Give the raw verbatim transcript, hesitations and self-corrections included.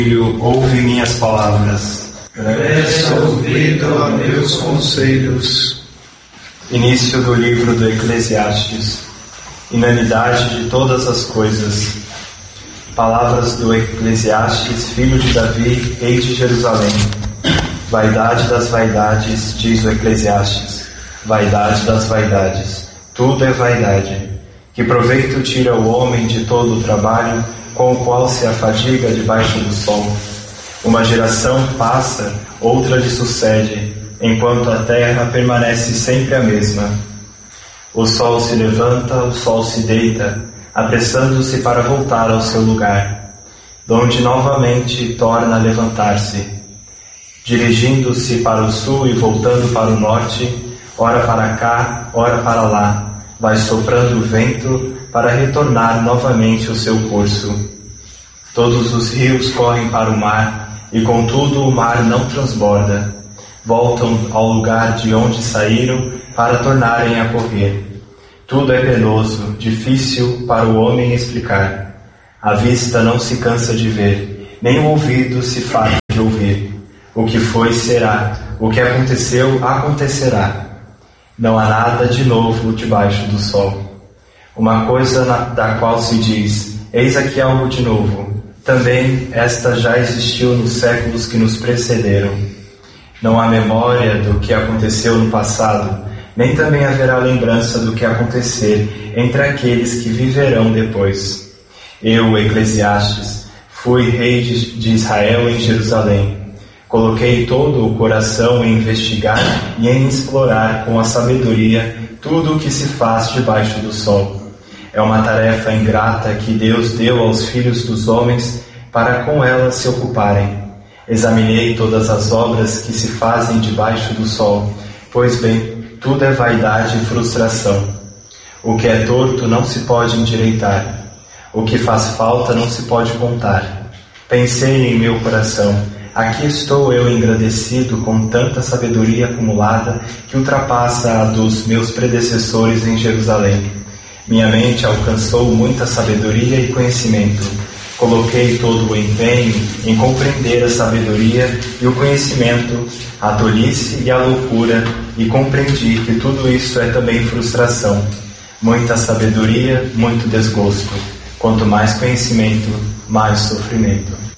Filho, ouve minhas palavras. Presta ouvido a meus conselhos. Início do livro do Eclesiastes. Inanidade de todas as coisas. Palavras do Eclesiastes, filho de Davi, rei de Jerusalém. Vaidade das vaidades, diz o Eclesiastes. Vaidade das vaidades. Tudo é vaidade. Que proveito tira o homem de todo o trabalho com o qual se afadiga debaixo do sol? Uma geração passa, outra lhe sucede, enquanto a terra permanece sempre a mesma. O sol se levanta, o sol se deita, apressando-se para voltar ao seu lugar, donde novamente torna a levantar-se. Dirigindo-se para o sul e voltando para o norte, ora para cá, ora para lá, vai soprando o vento para retornar novamente o seu curso. Todos os rios correm para o mar, e contudo o mar não transborda. Voltam ao lugar de onde saíram para tornarem a correr. Tudo é penoso, difícil para o homem explicar. A vista não se cansa de ver, nem o ouvido se farta de ouvir. O que foi, será. O que aconteceu, acontecerá. Não há nada de novo debaixo do sol. Uma coisa na, da qual se diz, eis aqui algo de novo. Também esta já existiu nos séculos que nos precederam. Não há memória do que aconteceu no passado, nem também haverá lembrança do que acontecer entre aqueles que viverão depois. Eu, Eclesiastes, fui rei de, de Israel em Jerusalém. Coloquei todo o coração em investigar e em explorar com a sabedoria tudo o que se faz debaixo do sol. É uma tarefa ingrata que Deus deu aos filhos dos homens para com ela se ocuparem. Examinei todas as obras que se fazem debaixo do sol, pois bem, tudo é vaidade e frustração. O que é torto não se pode endireitar. O que faz falta não se pode contar. Pensei em meu coração, aqui estou eu engrandecido com tanta sabedoria acumulada que ultrapassa a dos meus predecessores em Jerusalém. Minha mente alcançou muita sabedoria e conhecimento. Coloquei todo o empenho em compreender a sabedoria e o conhecimento, a tolice e a loucura, e compreendi que tudo isso é também frustração. Muita sabedoria, muito desgosto. Quanto mais conhecimento, mais sofrimento.